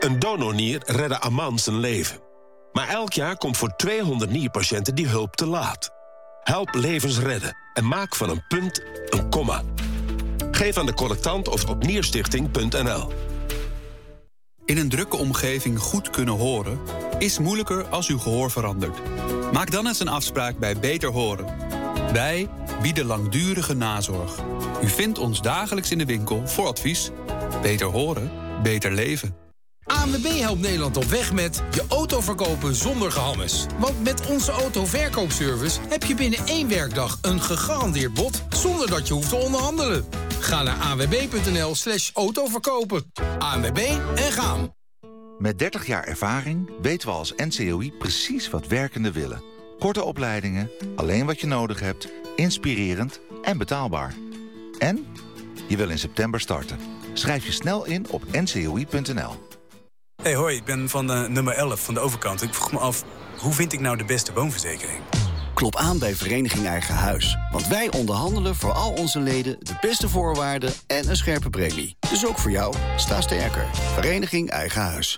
Een donornier redde Aman zijn leven. Maar elk jaar komt voor 200 nierpatiënten die hulp te laat. Help levens redden en maak van een punt een komma. Geef aan de collectant of op nierstichting.nl. In een drukke omgeving goed kunnen horen is moeilijker als uw gehoor verandert. Maak dan eens een afspraak bij Beter Horen. Wij bieden langdurige nazorg. U vindt ons dagelijks in de winkel voor advies. Beter horen, beter leven. ANWB helpt Nederland op weg met je auto verkopen zonder gehammes. Want met onze autoverkoopservice heb je binnen 1 werkdag een gegarandeerd bod zonder dat je hoeft te onderhandelen. Ga naar anwb.nl/autoverkopen. ANWB en gaan. Met 30 jaar ervaring weten we als NCOI precies wat werkenden willen. Korte opleidingen, alleen wat je nodig hebt, inspirerend en betaalbaar. En je wil in september starten. Schrijf je snel in op ncoi.nl. Hey, hoi, ik ben van nummer 11 van de overkant. Ik vroeg me af, hoe vind ik nou de beste woonverzekering? Klop aan bij Vereniging Eigen Huis. Want wij onderhandelen voor al onze leden de beste voorwaarden en een scherpe premie. Dus ook voor jou, sta sterker. Vereniging Eigen Huis.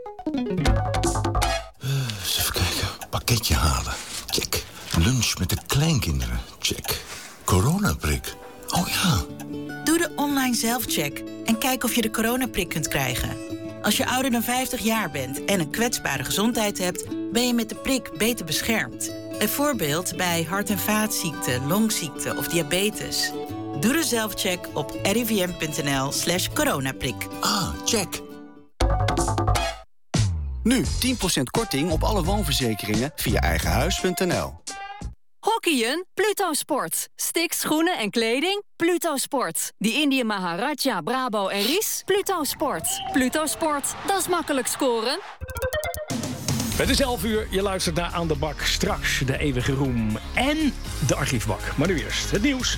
Eens even kijken. Pakketje halen. Check. Lunch met de kleinkinderen. Check. Coronaprik. Oh ja. Doe de online zelfcheck en kijk of je de coronaprik kunt krijgen. Als je ouder dan 50 jaar bent en een kwetsbare gezondheid hebt, ben je met de prik beter beschermd. Bijvoorbeeld bij hart- en vaatziekten, longziekten of diabetes. Doe de zelfcheck op rivm.nl/coronaprik. Ah, check. Nu 10% korting op alle woonverzekeringen via eigenhuis.nl. Hockeyen? Pluto Sport. Sticks, schoenen en kleding? Pluto Sport. Die Indië Maharaja, Brabo en Ries? Pluto Sport. Pluto Sport, dat is makkelijk scoren. Het is 11 uur, je luistert naar Aan de Bak. Straks de eeuwige roem en de archiefbak. Maar nu eerst het nieuws.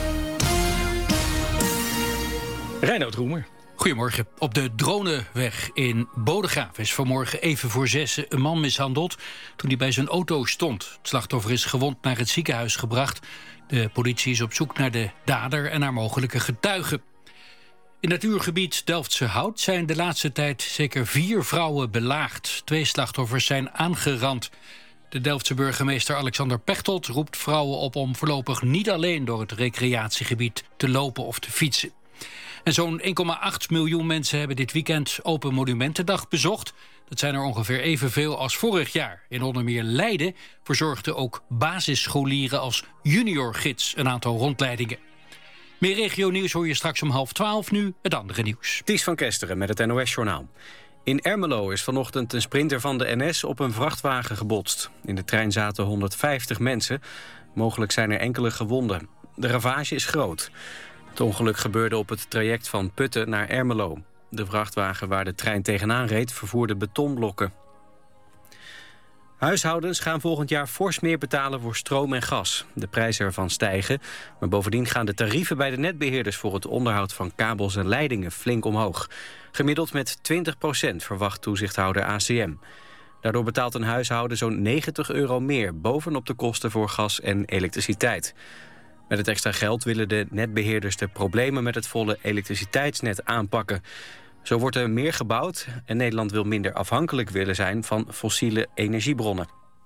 Reinoud Roemer. Goedemorgen. Op de Droneweg in Bodegraaf is vanmorgen even voor 6 een man mishandeld toen hij bij zijn auto stond. Het slachtoffer is gewond naar het ziekenhuis gebracht. De politie is op zoek naar de dader en naar mogelijke getuigen. In natuurgebied Delftse Hout zijn de laatste tijd zeker 4 vrouwen belaagd. 2 slachtoffers zijn aangerand. De Delftse burgemeester Alexander Pechtold roept vrouwen op om voorlopig niet alleen door het recreatiegebied te lopen of te fietsen. En zo'n 1,8 miljoen mensen hebben dit weekend Open Monumentendag bezocht. Dat zijn er ongeveer evenveel als vorig jaar. In onder meer Leiden verzorgden ook basisscholieren als juniorgids een aantal rondleidingen. Meer regionieuws hoor je straks om 11:30. Nu het andere nieuws. Ties van Kesteren met het NOS-journaal. In Ermelo is vanochtend een sprinter van de NS op een vrachtwagen gebotst. In de trein zaten 150 mensen. Mogelijk zijn er enkele gewonden. De ravage is groot. Het ongeluk gebeurde op het traject van Putten naar Ermelo. De vrachtwagen waar de trein tegenaan reed vervoerde betonblokken. Huishoudens gaan volgend jaar fors meer betalen voor stroom en gas. De prijzen ervan stijgen, maar bovendien gaan de tarieven bij de netbeheerders voor het onderhoud van kabels en leidingen flink omhoog. Gemiddeld met 20% verwacht toezichthouder ACM. Daardoor betaalt een huishouden zo'n €90 meer bovenop de kosten voor gas en elektriciteit. Met het extra geld willen de netbeheerders de problemen met het volle elektriciteitsnet aanpakken. Zo wordt er meer gebouwd en Nederland wil minder afhankelijk willen zijn van fossiele energiebronnen.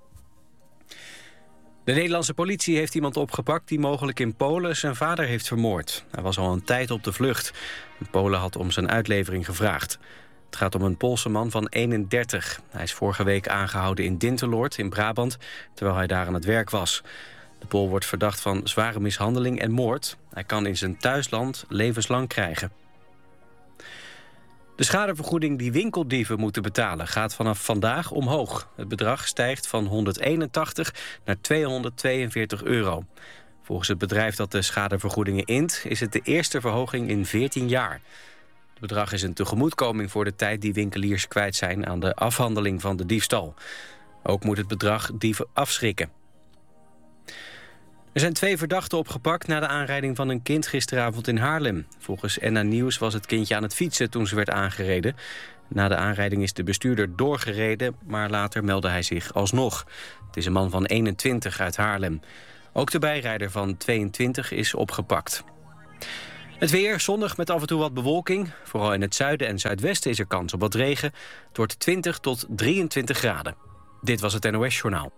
De Nederlandse politie heeft iemand opgepakt die mogelijk in Polen zijn vader heeft vermoord. Hij was al een tijd op de vlucht. Polen had om zijn uitlevering gevraagd. Het gaat om een Poolse man van 31. Hij is vorige week aangehouden in Dinteloord in Brabant, terwijl hij daar aan het werk was. De Pool wordt verdacht van zware mishandeling en moord. Hij kan in zijn thuisland levenslang krijgen. De schadevergoeding die winkeldieven moeten betalen gaat vanaf vandaag omhoog. Het bedrag stijgt van 181 naar €242. Volgens het bedrijf dat de schadevergoedingen int is het de eerste verhoging in 14 jaar. Het bedrag is een tegemoetkoming voor de tijd die winkeliers kwijt zijn aan de afhandeling van de diefstal. Ook moet het bedrag dieven afschrikken. Er zijn 2 verdachten opgepakt na de aanrijding van een kind gisteravond in Haarlem. Volgens NA Nieuws was het kindje aan het fietsen toen ze werd aangereden. Na de aanrijding is de bestuurder doorgereden, maar later meldde hij zich alsnog. Het is een man van 21 uit Haarlem. Ook de bijrijder van 22 is opgepakt. Het weer, zonnig met af en toe wat bewolking. Vooral in het zuiden en zuidwesten is er kans op wat regen. Het wordt 20 tot 23 graden. Dit was het NOS Journaal.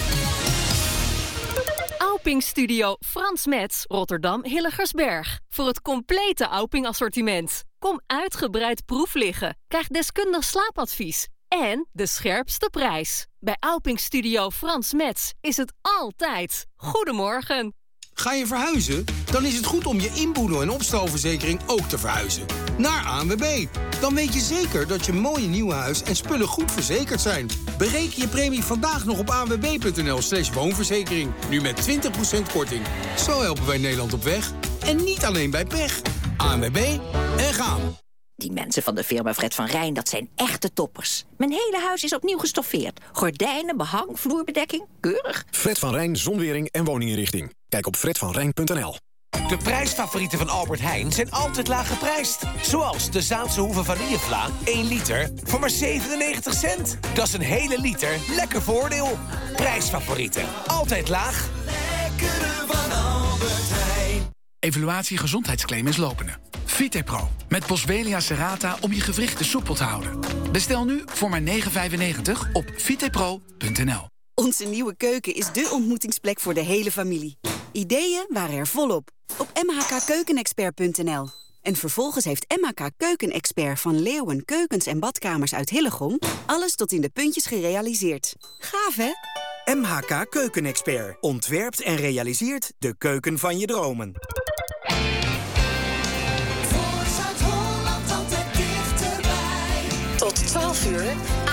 Auping Studio Frans Metz, Rotterdam Hillegersberg. Voor het complete Auping assortiment. Kom uitgebreid proef liggen. Krijg deskundig slaapadvies. En de scherpste prijs. Bij Auping Studio Frans Metz is het altijd. Goedemorgen. Ga je verhuizen? Dan is het goed om je inboedel- en opstalverzekering ook te verhuizen. Naar ANWB. Dan weet je zeker dat je mooie nieuwe huis en spullen goed verzekerd zijn. Bereken je premie vandaag nog op anwb.nl/woonverzekering. Nu met 20% korting. Zo helpen wij Nederland op weg. En niet alleen bij pech. ANWB en gaan. Die mensen van de firma Fred van Rijn, dat zijn echte toppers. Mijn hele huis is opnieuw gestoffeerd. Gordijnen, behang, vloerbedekking, keurig. Fred van Rijn Zonwering en woninginrichting. Kijk op fredvanrijn.nl. De prijsfavorieten van Albert Heijn zijn altijd laag geprijsd. Zoals de Zaanse Hoeve vanillevla, 1 liter, voor maar 97 cent. Dat is een hele liter, lekker voordeel. Prijsfavorieten, altijd laag. Lekkere van Albert Heijn. Evaluatie gezondheidsclaim is lopende. Vitepro, met Boswellia serrata om je gewrichten soepel te houden. Bestel nu voor maar €9,95 op vitepro.nl. Onze nieuwe keuken is dé ontmoetingsplek voor de hele familie. Ideeën waren er volop op mhkkeukenexpert.nl. En vervolgens heeft MHK Keukenexpert van Leeuwen Keukens en Badkamers uit Hillegom alles tot in de puntjes gerealiseerd. Gaaf, hè? MHK Keukenexpert ontwerpt en realiseert de keuken van je dromen. Voor Zuid-Holland altijd dichterbij. Tot 12 uur,